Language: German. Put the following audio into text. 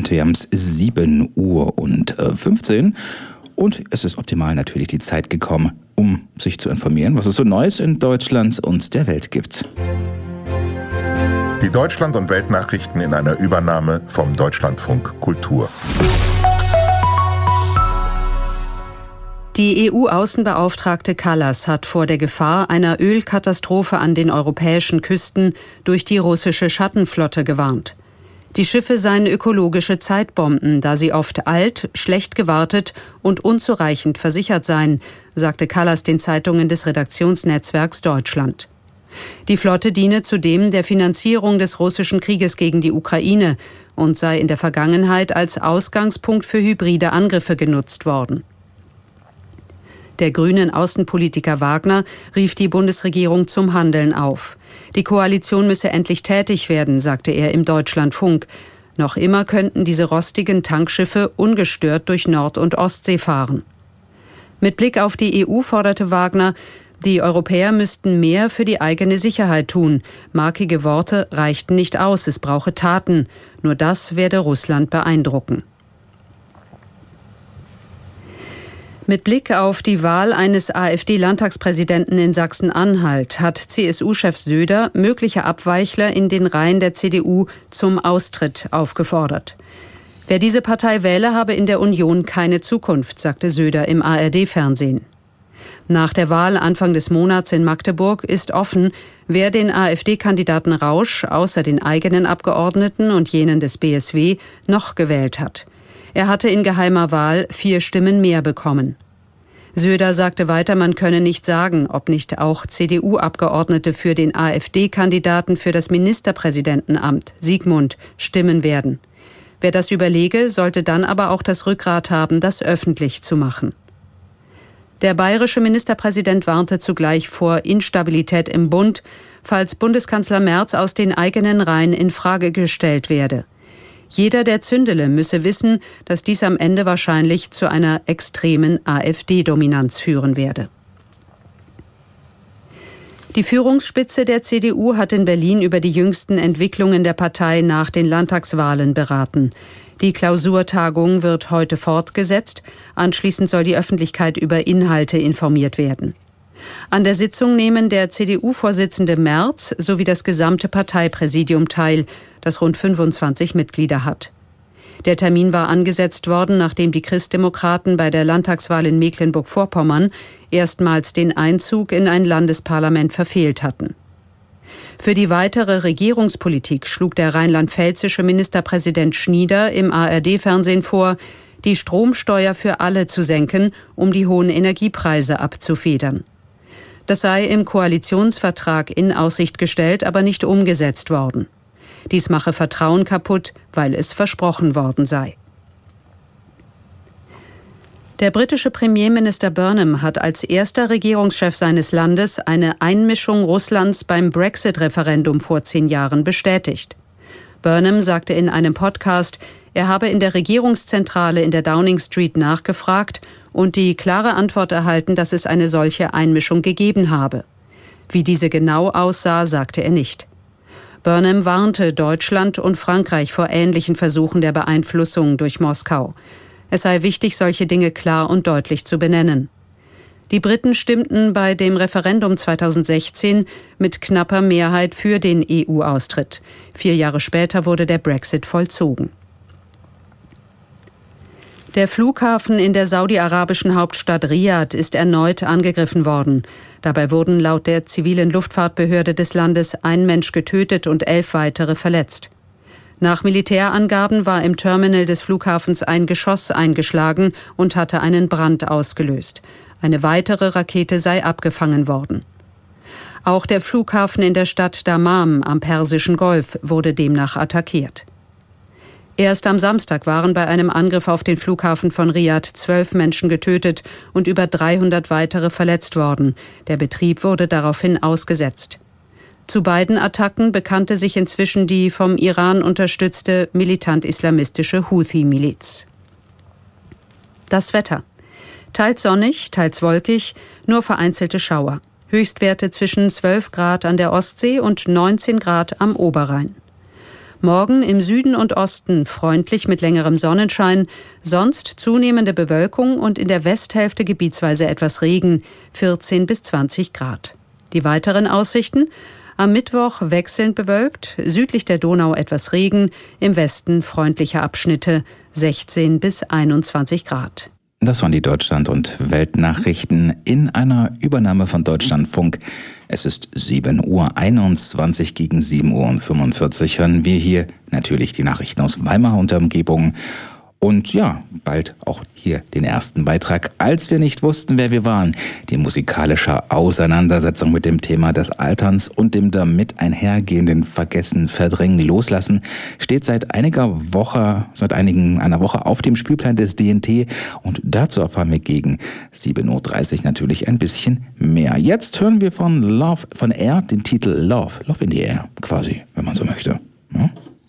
Moment, wir haben es 7:15 Uhr und es ist optimal natürlich die Zeit gekommen, um sich zu informieren, was es so Neues in Deutschland und der Welt gibt. Die Deutschland- und Weltnachrichten in einer Übernahme vom Deutschlandfunk Kultur. Die EU-Außenbeauftragte Kallas hat vor der Gefahr einer Ölkatastrophe an den europäischen Küsten durch die russische Schattenflotte gewarnt. Die Schiffe seien ökologische Zeitbomben, da sie oft alt, schlecht gewartet und unzureichend versichert seien, sagte Kallas den Zeitungen des Redaktionsnetzwerks Deutschland. Die Flotte diene zudem der Finanzierung des russischen Krieges gegen die Ukraine und sei in der Vergangenheit als Ausgangspunkt für hybride Angriffe genutzt worden. Der grünen Außenpolitiker Wagner rief die Bundesregierung zum Handeln auf. Die Koalition müsse endlich tätig werden, sagte er im Deutschlandfunk. Noch immer könnten diese rostigen Tankschiffe ungestört durch Nord- und Ostsee fahren. Mit Blick auf die EU forderte Wagner, die Europäer müssten mehr für die eigene Sicherheit tun. Markige Worte reichten nicht aus, es brauche Taten. Nur das werde Russland beeindrucken. Mit Blick auf die Wahl eines AfD-Landtagspräsidenten in Sachsen-Anhalt hat CSU-Chef Söder mögliche Abweichler in den Reihen der CDU zum Austritt aufgefordert. Wer diese Partei wähle, habe in der Union keine Zukunft, sagte Söder im ARD-Fernsehen. Nach der Wahl Anfang des Monats in Magdeburg ist offen, wer den AfD-Kandidaten Rausch außer den eigenen Abgeordneten und jenen des BSW noch gewählt hat. Er hatte in geheimer Wahl 4 Stimmen mehr bekommen. Söder sagte weiter, man könne nicht sagen, ob nicht auch CDU-Abgeordnete für den AfD-Kandidaten für das Ministerpräsidentenamt, Siegmund, stimmen werden. Wer das überlege, sollte dann aber auch das Rückgrat haben, das öffentlich zu machen. Der bayerische Ministerpräsident warnte zugleich vor Instabilität im Bund, falls Bundeskanzler Merz aus den eigenen Reihen in Frage gestellt werde. Jeder der Zündele müsse wissen, dass dies am Ende wahrscheinlich zu einer extremen AfD-Dominanz führen werde. Die Führungsspitze der CDU hat in Berlin über die jüngsten Entwicklungen der Partei nach den Landtagswahlen beraten. Die Klausurtagung wird heute fortgesetzt. Anschließend soll die Öffentlichkeit über Inhalte informiert werden. An der Sitzung nehmen der CDU-Vorsitzende Merz sowie das gesamte Parteipräsidium teil, das rund 25 Mitglieder hat. Der Termin war angesetzt worden, nachdem die Christdemokraten bei der Landtagswahl in Mecklenburg-Vorpommern erstmals den Einzug in ein Landesparlament verfehlt hatten. Für die weitere Regierungspolitik schlug der rheinland-pfälzische Ministerpräsident Schnieder im ARD-Fernsehen vor, die Stromsteuer für alle zu senken, um die hohen Energiepreise abzufedern. Das sei im Koalitionsvertrag in Aussicht gestellt, aber nicht umgesetzt worden. Dies mache Vertrauen kaputt, weil es versprochen worden sei. Der britische Premierminister Burnham hat als erster Regierungschef seines Landes eine Einmischung Russlands beim Brexit-Referendum vor 10 Jahren bestätigt. Burnham sagte in einem Podcast, er habe in der Regierungszentrale in der Downing Street nachgefragt und die klare Antwort erhalten, dass es eine solche Einmischung gegeben habe. Wie diese genau aussah, sagte er nicht. Burnham warnte Deutschland und Frankreich vor ähnlichen Versuchen der Beeinflussung durch Moskau. Es sei wichtig, solche Dinge klar und deutlich zu benennen. Die Briten stimmten bei dem Referendum 2016 mit knapper Mehrheit für den EU-Austritt. 4 Jahre später wurde der Brexit vollzogen. Der Flughafen in der saudi-arabischen Hauptstadt Riad ist erneut angegriffen worden. Dabei wurden laut der zivilen Luftfahrtbehörde des Landes 1 Mensch getötet und 11 weitere verletzt. Nach Militärangaben war im Terminal des Flughafens ein Geschoss eingeschlagen und hatte einen Brand ausgelöst. Eine weitere Rakete sei abgefangen worden. Auch der Flughafen in der Stadt Dammam am Persischen Golf wurde demnach attackiert. Erst am Samstag waren bei einem Angriff auf den Flughafen von Riad 12 Menschen getötet und über 300 weitere verletzt worden. Der Betrieb wurde daraufhin ausgesetzt. Zu beiden Attacken bekannte sich inzwischen die vom Iran unterstützte militant-islamistische Houthi-Miliz. Das Wetter. Teils sonnig, teils wolkig, nur vereinzelte Schauer. Höchstwerte zwischen 12 Grad an der Ostsee und 19 Grad am Oberrhein. Morgen im Süden und Osten freundlich mit längerem Sonnenschein, sonst zunehmende Bewölkung und in der Westhälfte gebietsweise etwas Regen, 14 bis 20 Grad. Die weiteren Aussichten: am Mittwoch wechselnd bewölkt, südlich der Donau etwas Regen, im Westen freundliche Abschnitte, 16 bis 21 Grad. Das waren die Deutschland- und Weltnachrichten in einer Übernahme von Deutschlandfunk. Es ist 7:21 Uhr, gegen 7:45 Uhr hören wir hier natürlich die Nachrichten aus Weimar und der Umgebung. Und ja, bald auch hier den ersten Beitrag, als wir nicht wussten, wer wir waren. Die musikalische Auseinandersetzung mit dem Thema des Alterns und dem damit einhergehenden Vergessen, Verdrängen, Loslassen steht seit einer Woche auf dem Spielplan des DNT. Und dazu erfahren wir gegen 7:30 Uhr natürlich ein bisschen mehr. Jetzt hören wir von Air den Titel Love in the Air quasi, wenn man so möchte. Ja?